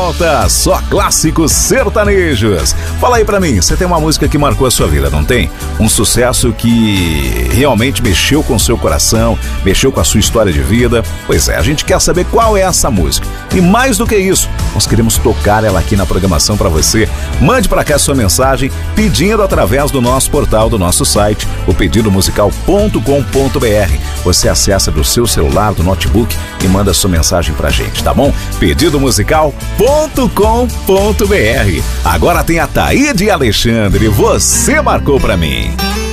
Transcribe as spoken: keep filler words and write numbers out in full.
volta, só clássicos sertanejos. Fala aí pra mim, você tem uma música que marcou a sua vida, não tem? Um sucesso que realmente mexeu com o seu coração, mexeu com a sua história de vida. Pois é, a gente quer saber qual é essa música. E mais do que isso, nós queremos tocar ela aqui na programação pra você. Mande pra cá sua mensagem pedindo através do nosso portal, do nosso site, o pedido musical ponto com ponto b r. Você acessa do seu celular, do notebook e manda sua mensagem pra gente, tá bom? pedido musical ponto com ponto b r. Agora tem a Taíde e Alexandre, Você Marcou Pra Mim.